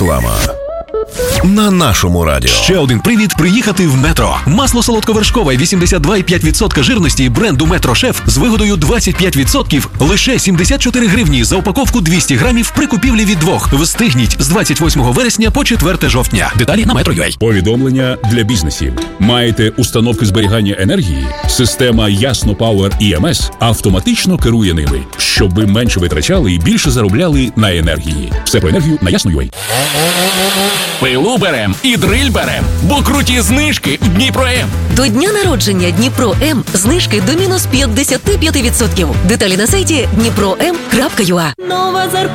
Реклама на нашому радіо. Ще один привід приїхати в Метро. Масло солодковершкове 82,5% жирності бренду Метро Шеф з вигодою 25% лише 74 гривні за упаковку 200 грамів при купівлі від двох. Встигніть з 28 вересня по 4 жовтня. Деталі на Metro.ua. Повідомлення для бізнесів. Маєте установки зберігання енергії? Система Ясно Power EMS автоматично керує ними, щоб ви менше витрачали і більше заробляли на енергії. Все про енергію на Ясно.ua. Пилу берем і дриль берем, бо круті знижки в Дніпро-М. До дня народження Дніпро-М знижки до мінус 55%. Деталі на сайті dnipro.m.ua.